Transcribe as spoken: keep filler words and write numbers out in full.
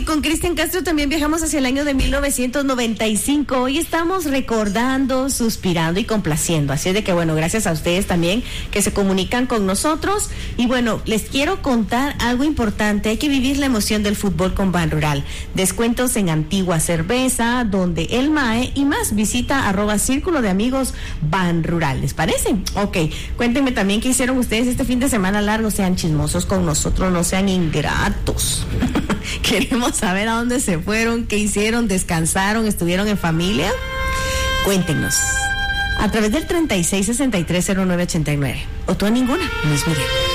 con Cristian Castro también viajamos hacia el año de mil novecientos noventa y cinco. Hoy estamos recordando, suspirando y complaciendo. Así es de que, bueno, gracias a ustedes también que se comunican con nosotros. Y bueno, les quiero contar algo importante. Hay que vivir la emoción del fútbol con Banrural. Descuentos en Antigua Cerveza, donde el M A E y más. Visita arroba Círculo de Amigos Banrural. ¿Les parece? Ok. Cuéntenme también qué hicieron ustedes este fin de semana largo. Sean chismosos con nosotros, no sean ingratos. Queremos saber a dónde se fueron, qué hicieron, descansaron, estuvieron en familia. Cuéntenos a través del treinta y seis sesenta y tres cero nueve ochenta y nueve o tú a ninguna, Luis Miguel.